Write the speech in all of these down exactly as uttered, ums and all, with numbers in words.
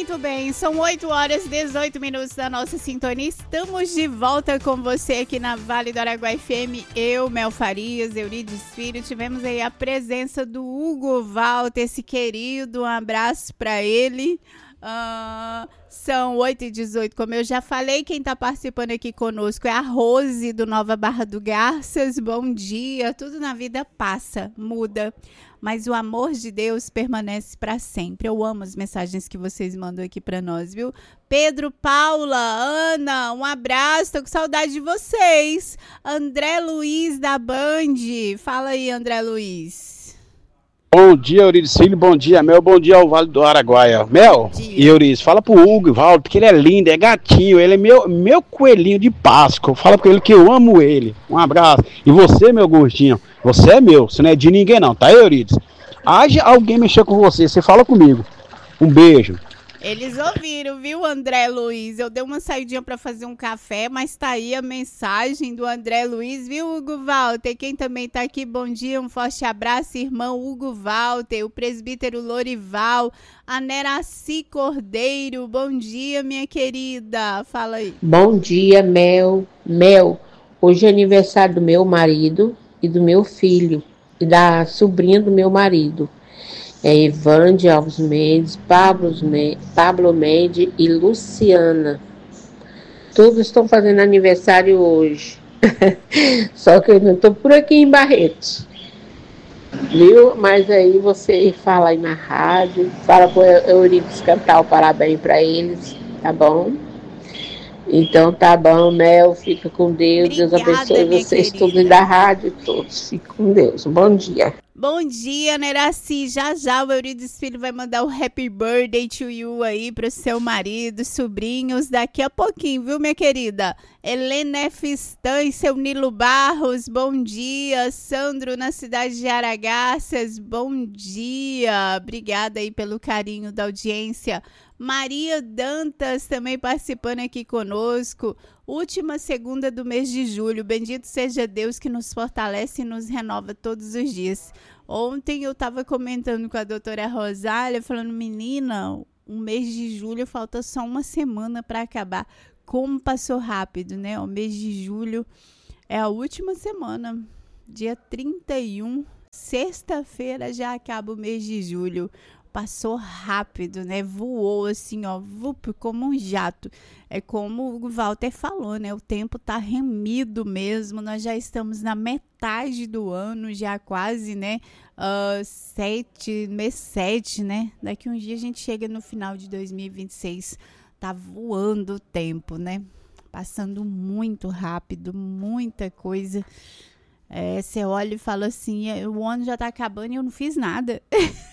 Muito bem, são oito horas e dezoito minutos da nossa sintonia. Estamos de volta com você aqui na Vale do Araguaia F M. Eu, Mel Farias, Eurides Filho, tivemos aí a presença do Hugo Walter, esse querido, um abraço para ele. Uh, são oito e dezoito, como eu já falei, quem está participando aqui conosco é a Rose do Nova Barra do Garças. Bom dia, tudo na vida passa, muda, mas o amor de Deus permanece para sempre. Eu amo as mensagens que vocês mandam aqui para nós, viu? Pedro, Paula, Ana, um abraço, tô com saudade de vocês. André Luiz da Band, fala aí, André Luiz. Bom dia, Eurides Filho, bom dia, Mel, bom dia ao Vale do Araguaia. Mel e Eurides, fala pro Hugo Valdo, porque ele é lindo, é gatinho, ele é meu, meu coelhinho de Páscoa. Fala pra ele que eu amo ele. Um abraço. E você, meu gordinho, você é meu, você não é de ninguém não, tá, Eurides? Haja alguém mexer com você, você fala comigo. Um beijo. Eles ouviram, viu, André Luiz? Eu dei uma saidinha para fazer um café, mas tá aí a mensagem do André Luiz, viu, Hugo Walter? Quem também tá aqui, bom dia, um forte abraço, irmão Hugo Walter, o presbítero Lorival, a Neraci Cordeiro, bom dia, minha querida, fala aí. Bom dia, Mel. Mel, hoje é aniversário do meu marido e do meu filho, e da sobrinha do meu marido. É Evande Alves Mendes, Pablo, Pablo Mendes e Luciana. Todos estão fazendo aniversário hoje. Só que eu não estou por aqui em Barretos. Viu? Mas aí você fala aí na rádio, fala para o Eurides cantar o parabéns para eles, tá bom? Então tá bom, Mel, fica com Deus. Obrigada, Deus abençoe vocês todos da rádio, todos. Fique com Deus. Bom dia. Bom dia, Neraci. Já já o Eurides Filho vai mandar o happy birthday to you aí pro seu marido, sobrinhos, daqui a pouquinho, viu, minha querida? Helena Fistan e seu Nilo Barros, bom dia. Sandro, na cidade de Aragaças, bom dia. Obrigada aí pelo carinho da audiência. Maria Dantas também participando aqui conosco. Última segunda do mês de julho. Bendito seja Deus que nos fortalece e nos renova todos os dias. Ontem eu estava comentando com a doutora Rosália, falando, menina, o mês de julho falta só uma semana para acabar. Como passou rápido, né? O mês de julho é a última semana. Dia trinta e um, sexta-feira, já acaba o mês de julho. Passou rápido, né? Voou assim, ó, vup, como um jato. É como o Walter falou, né? O tempo tá remido mesmo. Nós já estamos na metade do ano, já quase, né? Uh, sete, mês sete, né? Daqui um dia a gente chega no final de dois mil e vinte e seis. Tá voando o tempo, né? Passando muito rápido, muita coisa. É, você olha e fala assim, o ano já tá acabando e eu não fiz nada.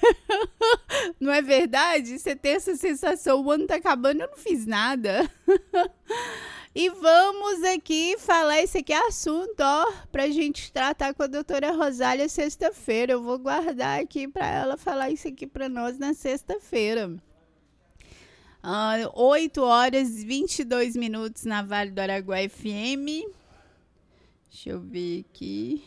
Não é verdade? Você tem essa sensação, o ano tá acabando e eu não fiz nada. E vamos aqui falar, esse aqui é assunto, ó, pra gente tratar com a doutora Rosália sexta-feira. Eu vou guardar aqui pra ela falar isso aqui pra nós na sexta-feira. Uh, oito horas e vinte e dois minutos na Vale do Araguaia F M. Deixa eu ver aqui.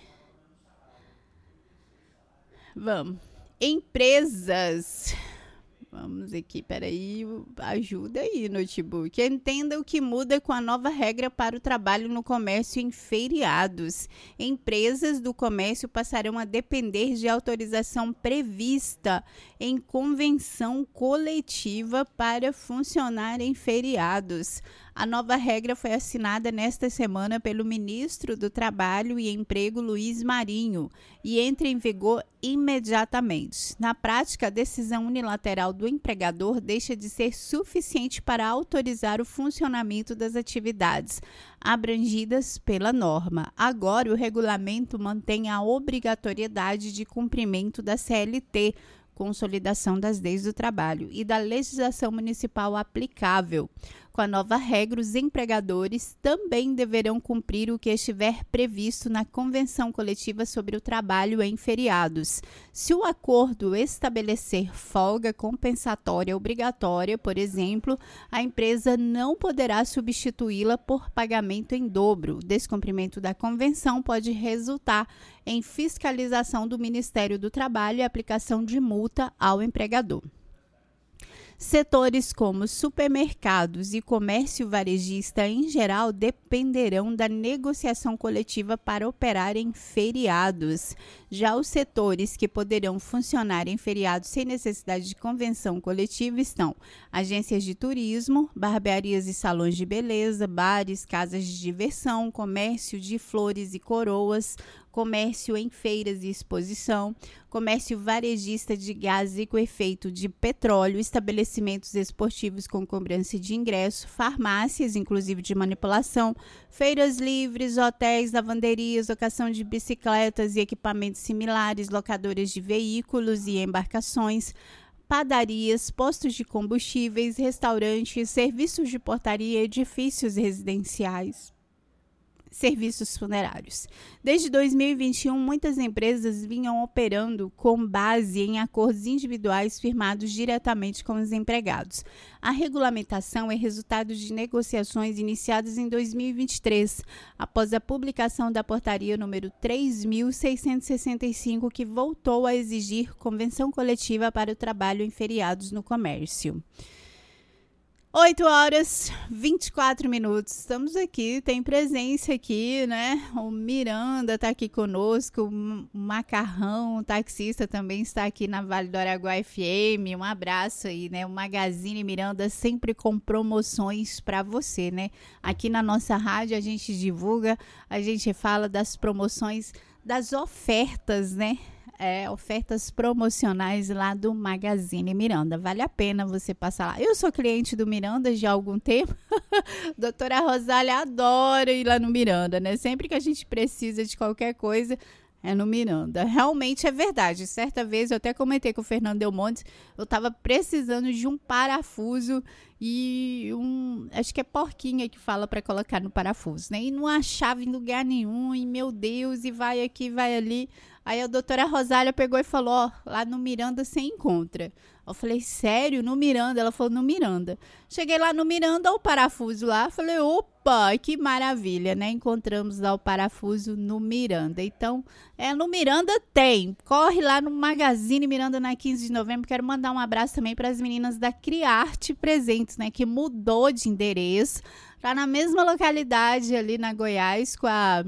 Vamos. Empresas. Vamos aqui, peraí. Ajuda aí, notebook. Entenda o que muda com a nova regra para o trabalho no comércio em feriados. Empresas do comércio passarão a depender de autorização prevista em convenção coletiva para funcionar em feriados. A nova regra foi assinada nesta semana pelo ministro do Trabalho e Emprego, Luiz Marinho, e entra em vigor imediatamente. Na prática, a decisão unilateral do empregador deixa de ser suficiente para autorizar o funcionamento das atividades abrangidas pela norma. Agora, o regulamento mantém a obrigatoriedade de cumprimento da C L T, Consolidação das Leis do Trabalho, e da legislação municipal aplicável. Com a nova regra, os empregadores também deverão cumprir o que estiver previsto na Convenção Coletiva sobre o Trabalho em Feriados. Se o acordo estabelecer folga compensatória obrigatória, por exemplo, a empresa não poderá substituí-la por pagamento em dobro. O descumprimento da convenção pode resultar em fiscalização do Ministério do Trabalho e aplicação de multa ao empregador. Setores como supermercados e comércio varejista em geral dependerão da negociação coletiva para operar em feriados. Já os setores que poderão funcionar em feriados sem necessidade de convenção coletiva estão agências de turismo, barbearias e salões de beleza, bares, casas de diversão, comércio de flores e coroas, comércio em feiras e exposição, comércio varejista de gás e com efeito de petróleo, estabelecimentos esportivos com cobrança de ingresso, farmácias, inclusive de manipulação, feiras livres, hotéis, lavanderias, locação de bicicletas e equipamentos similares, locadoras de veículos e embarcações, padarias, postos de combustíveis, restaurantes, serviços de portaria, edifícios residenciais, serviços funerários. Desde dois mil e vinte e um, muitas empresas vinham operando com base em acordos individuais firmados diretamente com os empregados. A regulamentação é resultado de negociações iniciadas em dois mil e vinte e três, após a publicação da portaria número três mil seiscentos e sessenta e cinco, que voltou a exigir convenção coletiva para o trabalho em feriados no comércio. oito horas, vinte e quatro minutos, estamos aqui, tem presença aqui, né? O Miranda está aqui conosco, o Macarrão, o taxista, também está aqui na Vale do Araguaia F M, um abraço aí, né? O Magazine Miranda sempre com promoções para você, né? Aqui na nossa rádio a gente divulga, a gente fala das promoções, das ofertas, né? É, ofertas promocionais lá do Magazine Miranda. Vale a pena você passar lá. Eu sou cliente do Miranda já há algum tempo. Doutora Rosália adora ir lá no Miranda, né? Sempre que a gente precisa de qualquer coisa, é no Miranda. Realmente é verdade. Certa vez eu até comentei com o Fernando Del Monte, eu estava precisando de um parafuso e um, acho que é porquinha que fala para colocar no parafuso, né? E não achava em lugar nenhum, e meu Deus, e vai aqui, vai ali. Aí a doutora Rosália pegou e falou, ó, lá no Miranda você encontra. Eu falei, sério? No Miranda? Ela falou, no Miranda. Cheguei lá no Miranda, o parafuso lá, falei, opa, que maravilha, né? Encontramos lá o parafuso no Miranda. Então, é, no Miranda tem. Corre lá no Magazine Miranda na quinze de novembro. Quero mandar um abraço também para as meninas da Criarte Presentes, né? Que mudou de endereço. Tá na mesma localidade ali na Goiás com a...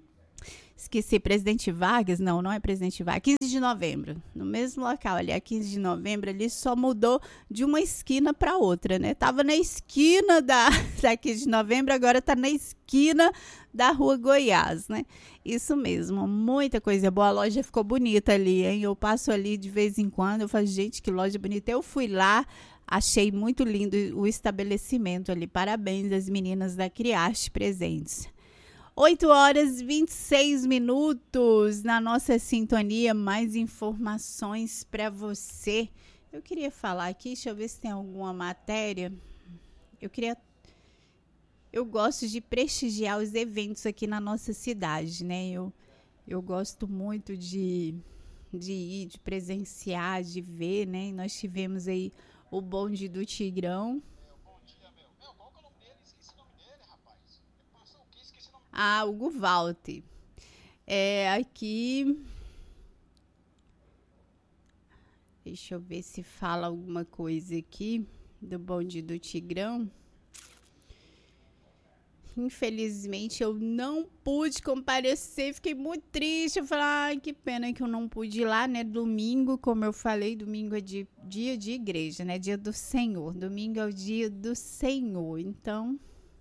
Esqueci, Presidente Vargas? Não, não é Presidente Vargas. quinze de novembro. No mesmo local ali, a quinze de novembro, ali só mudou de uma esquina para outra, né? Tava na esquina da, da quinze de novembro, agora tá na esquina da Rua Goiás, né? Isso mesmo, muita coisa boa. A loja ficou bonita ali, hein? Eu passo ali de vez em quando, eu falo, gente, que loja bonita. Eu fui lá, achei muito lindo o estabelecimento ali. Parabéns às meninas da Criarte Presentes. oito horas e vinte e seis minutos na nossa sintonia, mais informações para você. Eu queria falar aqui, deixa eu ver se tem alguma matéria. Eu queria, eu gosto de prestigiar os eventos aqui na nossa cidade, né? Eu, eu gosto muito de, de ir, de presenciar, de ver, né? E nós tivemos aí o bonde do Tigrão. Ah, Hugo Walter. É, aqui... Deixa eu ver se fala alguma coisa aqui do bonde do Tigrão. Infelizmente, eu não pude comparecer. Fiquei muito triste. Eu falei, ai, que pena que eu não pude ir lá, né? Domingo, como eu falei, domingo é de, dia de igreja, né? Dia do Senhor. Domingo é o dia do Senhor. Então...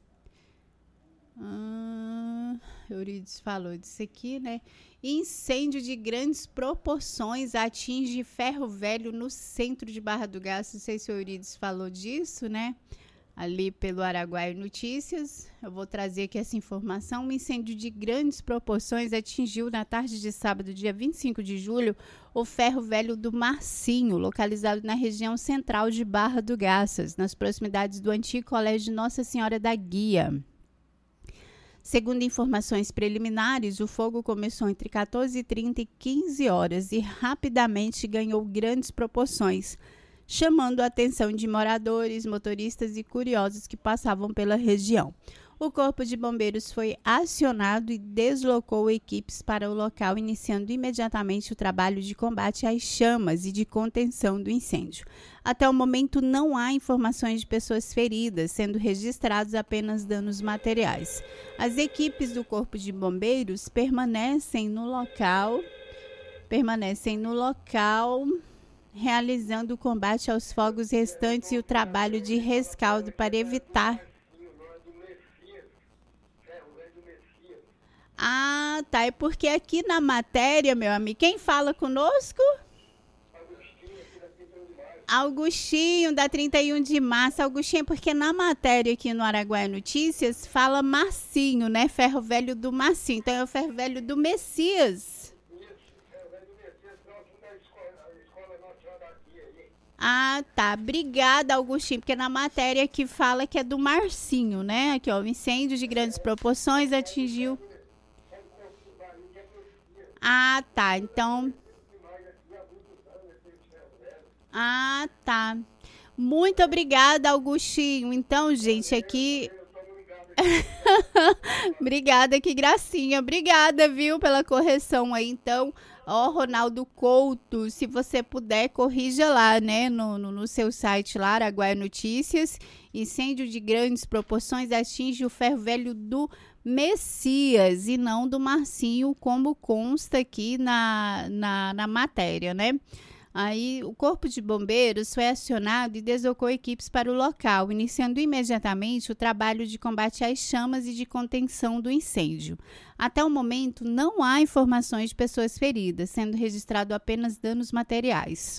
Ah, Eurides falou disso aqui, né? Incêndio de grandes proporções atinge ferro velho no centro de Barra do Garças. Não sei se o Eurides falou disso, né? Ali pelo Araguaia Notícias. Eu vou trazer aqui essa informação. Um incêndio de grandes proporções atingiu na tarde de sábado, dia vinte e cinco de julho, o ferro velho do Marcinho, localizado na região central de Barra do Garças, nas proximidades do antigo Colégio Nossa Senhora da Guia. Segundo informações preliminares, o fogo começou entre quatorze e trinta e quinze horas e rapidamente ganhou grandes proporções, chamando a atenção de moradores, motoristas e curiosos que passavam pela região. O Corpo de Bombeiros foi acionado e deslocou equipes para o local, iniciando imediatamente o trabalho de combate às chamas e de contenção do incêndio. Até o momento, não há informações de pessoas feridas, sendo registrados apenas danos materiais. As equipes do Corpo de Bombeiros permanecem no local, permanecem no local, realizando o combate aos fogos restantes e o trabalho de rescaldo para evitar. Ah, tá. É porque aqui na matéria, meu amigo, quem fala conosco? Augustinho, da trinta e um de março. Augustinho, porque na matéria aqui no Araguaia Notícias fala Marcinho, né? Ferro Velho do Marcinho. Então é o Ferro Velho do Messias. Ah, tá. Obrigada, Augustinho, porque na matéria aqui fala que é do Marcinho, né? Aqui, ó, o incêndio de grandes proporções atingiu... Ah, tá. Então... Ah, tá. Muito obrigada, Augustinho. Então, gente, aqui... Obrigada, que gracinha. Obrigada, viu, pela correção aí. Então, ó, Ronaldo Couto, se você puder, corrija lá, né, no, no, no seu site lá, Araguaia Notícias. Incêndio de grandes proporções atinge o ferro velho do Messias e não do Marcinho, como consta aqui na, na, na matéria, né? Aí o Corpo de Bombeiros foi acionado e deslocou equipes para o local, iniciando imediatamente o trabalho de combate às chamas e de contenção do incêndio. Até o momento, não há informações de pessoas feridas, sendo registrado apenas danos materiais.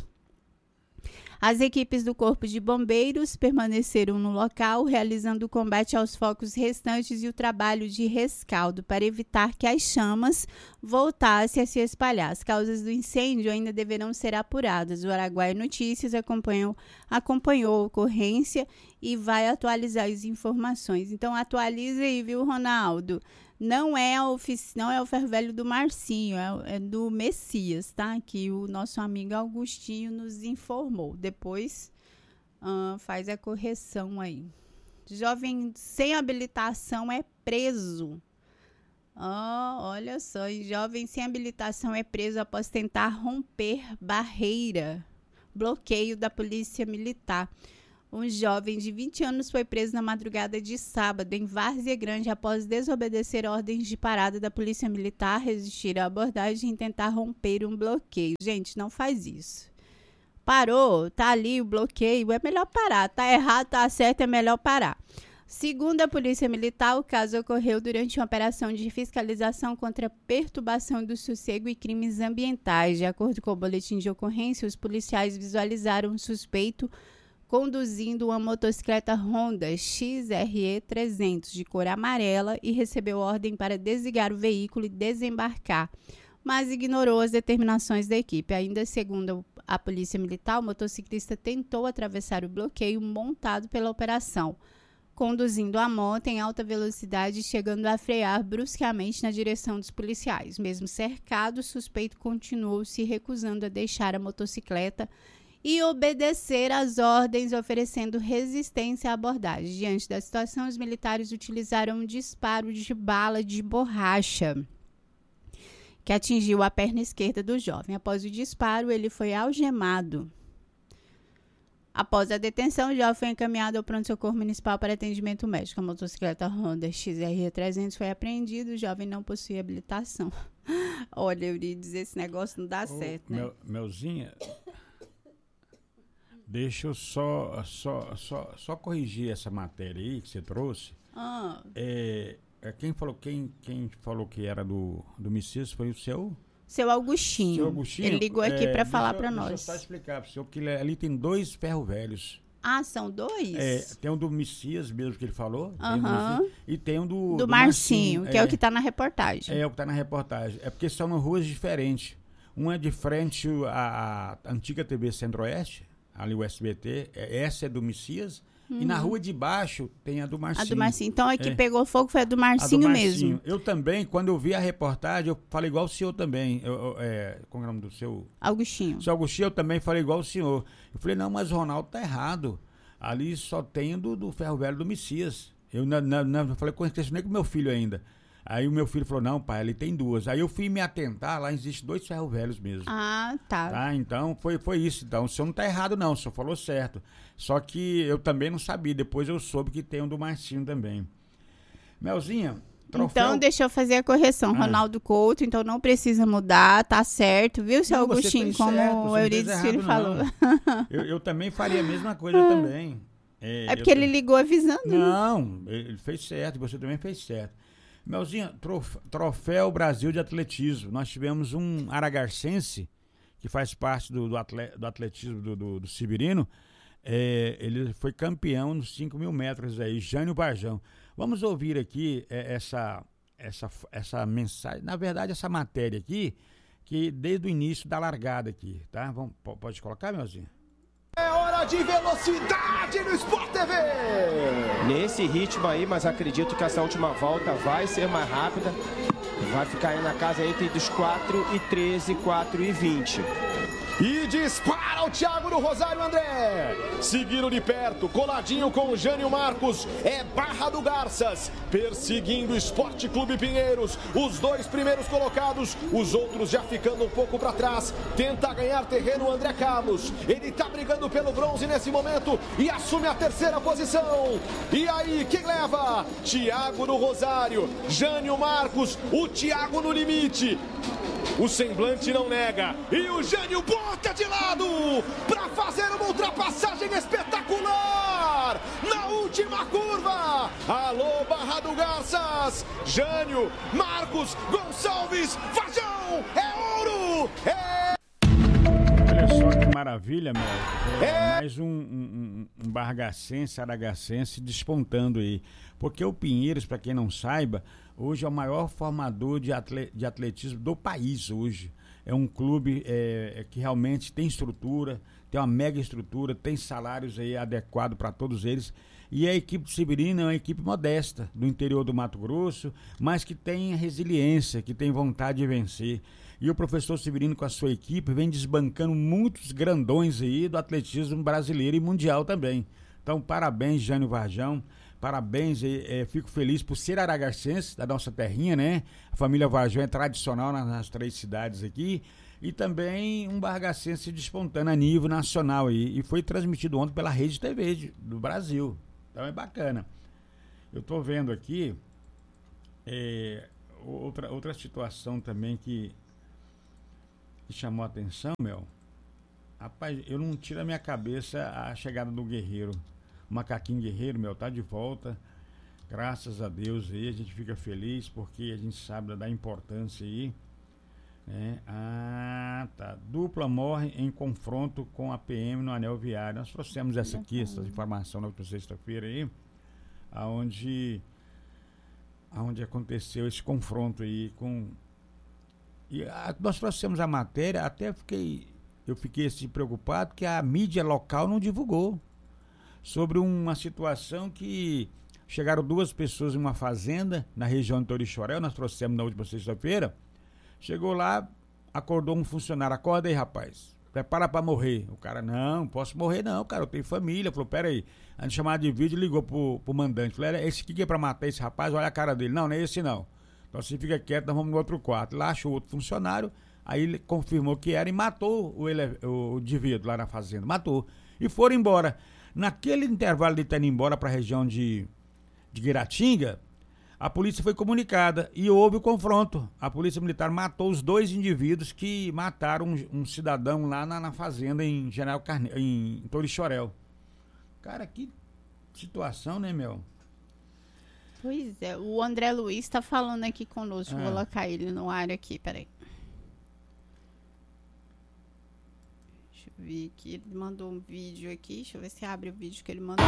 As equipes do Corpo de Bombeiros permaneceram no local, realizando o combate aos focos restantes e o trabalho de rescaldo para evitar que as chamas voltassem a se espalhar. As causas do incêndio ainda deverão ser apuradas. O Araguaia Notícias acompanhou, acompanhou a ocorrência e vai atualizar as informações. Então, atualiza aí, viu, Ronaldo? Não é, a ofici- não é o ferro velho do Marcinho, é, é do Messias, tá? Que o nosso amigo Augustinho nos informou. Depois uh, faz a correção aí. Jovem sem habilitação é preso. Oh, olha só, jovem sem habilitação é preso após tentar romper barreira. Bloqueio da Polícia Militar. Um jovem de vinte anos foi preso na madrugada de sábado em Várzea Grande após desobedecer ordens de parada da Polícia Militar, resistir à abordagem e tentar romper um bloqueio. Gente, não faz isso. Parou, tá ali o bloqueio, é melhor parar. Tá errado, tá certo, é melhor parar. Segundo a Polícia Militar, o caso ocorreu durante uma operação de fiscalização contra a perturbação do sossego e crimes ambientais. De acordo com o boletim de ocorrência, os policiais visualizaram um suspeito conduzindo uma motocicleta Honda X R E trezentos de cor amarela e recebeu ordem para desligar o veículo e desembarcar, mas ignorou as determinações da equipe. Ainda segundo a Polícia Militar, o motociclista tentou atravessar o bloqueio montado pela operação, conduzindo a moto em alta velocidade e chegando a frear bruscamente na direção dos policiais. Mesmo cercado, o suspeito continuou se recusando a deixar a motocicleta e obedecer às ordens, oferecendo resistência à abordagem. Diante da situação, os militares utilizaram um disparo de bala de borracha, que atingiu a perna esquerda do jovem. Após o disparo, ele foi algemado. Após a detenção, o jovem foi encaminhado ao pronto-socorro municipal para atendimento médico. A motocicleta Honda X R E trezentos foi apreendida. O jovem não possui habilitação. Olha, eu ia dizer, esse negócio não dá Ô, certo, né? Mel, Melzinha... Deixa eu só, só, só, só corrigir essa matéria aí que você trouxe. Ah. É, é, quem, falou, quem, quem falou que era do, do Messias foi o seu... Seu Augustinho. Seu Augustinho. Ele ligou aqui é, para falar para nós. nós. Deixa eu só explicar para o senhor, porque ali tem dois ferro velhos. Ah, são dois? É, tem um do Messias mesmo que ele falou. Aham. Uhum. E tem um do... Do, do Marcinho, Marcinho, que é, é o que está na reportagem. É o que está na reportagem. É porque são ruas diferentes. Uma é de frente à, à antiga T V Centro-Oeste, ali o S B T, essa é do Messias, uhum. E na rua de baixo tem a do Marcinho. A do Marcinho. Então a que é. pegou fogo foi a do Marcinho, a do Marcinho mesmo. Eu também, quando eu vi a reportagem, eu falei igual o senhor também. Eu, eu, é, qual é o nome do seu? Augustinho. Seu Augustinho, eu também falei igual o senhor. Eu falei, não, mas o Ronaldo tá errado. Ali só tem do, do ferro velho do Messias. Eu não, não, não, eu falei, conheço nem com meu filho ainda. Aí o meu filho falou, não, pai, ele tem duas. Aí eu fui me atentar, lá existe dois ferro velhos mesmo. Ah, tá. tá? Então, foi, foi isso. Então, o senhor não tá errado, não. O senhor falou certo. Só que eu também não sabia. Depois eu soube que tem um do Marcinho também. Melzinha, troféu... Então, deixa eu fazer a correção. Ah. Ronaldo Couto, então não precisa mudar, tá certo, viu, seu não, Agostinho? Como certo, o Eurídice Filho falou. eu, eu também faria a mesma coisa também. É, é porque ele também... ligou avisando. Não, né? Ele fez certo, você também fez certo. Melzinha, trof, Troféu Brasil de Atletismo. Nós tivemos um aragarcense, que faz parte do, do, atle, do atletismo do, do, do Sibirino. É, ele foi campeão nos cinco mil metros aí, Jânio Varjão. Vamos ouvir aqui é, essa, essa, essa mensagem, na verdade, essa matéria aqui, que desde o início da largada aqui, tá? Vamos, pode colocar, Melzinha? É hora de velocidade no Sport T V! Nesse ritmo aí, mas acredito que essa última volta vai ser mais rápida. Vai ficar aí na casa entre dos quatro e treze, quatro e vinte. E dispara o Thiago do Rosário André. Seguindo de perto, coladinho com o Jânio Marcos, é Barra do Garças. Perseguindo o Esporte Clube Pinheiros. Os dois primeiros colocados, os outros já ficando um pouco para trás. Tenta ganhar terreno o André Carlos. Ele tá brigando pelo bronze nesse momento e assume a terceira posição. E aí, quem leva? Thiago do Rosário, Jânio Marcos, o Thiago no limite. O semblante não nega. E o Jânio bota de lado para fazer uma ultrapassagem espetacular na última curva. Alô, Barra do Garças. Jânio, Marcos, Gonçalves, Varjão. É ouro. É... Olha só que maravilha, meu. É mais um, um, um bargacense, aragacense despontando aí. Porque o Pinheiros, para quem não saiba, hoje é o maior formador de, atle, de atletismo do país hoje. É um clube é, que realmente tem estrutura, tem uma mega estrutura, tem salários aí adequados para todos eles. E a equipe do Sibirino é uma equipe modesta, do interior do Mato Grosso, mas que tem resiliência, que tem vontade de vencer. E o professor Sibirino com a sua equipe vem desbancando muitos grandões aí do atletismo brasileiro e mundial também. Então, parabéns, Jânio Varjão. Parabéns, é, é, fico feliz por ser aragarcense, da nossa terrinha, né? A família Varjão é tradicional nas, nas três cidades aqui. E também um bargacense despontando a nível nacional aí. E foi transmitido ontem pela Rede T V de, do Brasil. Então é bacana. Eu tô vendo aqui é, outra, outra situação também que, que chamou a atenção, Mel. Rapaz, eu não tiro da minha cabeça a chegada do Guerreiro. O Macaquinho Guerreiro, meu, tá de volta. Graças a Deus aí, a gente fica feliz porque a gente sabe da importância aí. Né? Ah, tá. Dupla morre em confronto com a P M no anel viário. Nós trouxemos essa aqui, essa informação na última sexta-feira aí, aonde, aonde aconteceu esse confronto aí com... E a, nós trouxemos a matéria, até fiquei, eu fiquei assim preocupado que a mídia local não divulgou. Sobre uma situação que chegaram duas pessoas em uma fazenda na região de Torixoréu, nós trouxemos na última sexta-feira. Chegou lá, acordou um funcionário, acorda aí, rapaz, prepara pra morrer. O cara, não, posso morrer não, cara, eu tenho família. Falou, pera aí, a gente chamada de vídeo, ligou pro, pro mandante, falou, esse aqui que é pra matar esse rapaz, olha a cara dele. Não, não é esse não. Então você fica quieto, nós vamos no outro quarto. Lá achou outro funcionário, aí ele confirmou que era e matou o, ele, o indivíduo lá na fazenda, matou. E foram embora. Naquele intervalo de ter ido embora para a região de, de Guiratinga, a polícia foi comunicada e houve o confronto. A polícia militar matou os dois indivíduos que mataram um, um cidadão lá na, na fazenda em General Carne... em Torixoréu. Cara, que situação, né, meu? Pois é, o André Luiz está falando aqui conosco. Ah. Vou colocar ele no ar aqui, peraí. Vi que ele mandou um vídeo aqui. Deixa eu ver se abre o vídeo que ele mandou.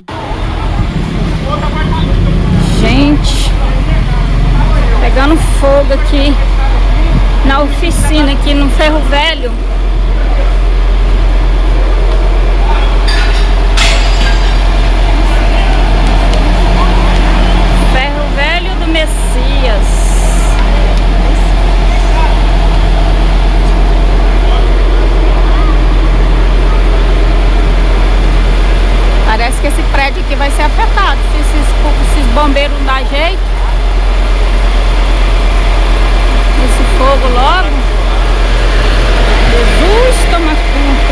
Gente, pegando fogo aqui na oficina, aqui no Ferro Velho. Ferro Velho do Messias. Parece que esse prédio prédio aqui vai ser afetado. Se esses, esses bombeiros não dá jeito, esse fogo logo. Jesus, toma conta.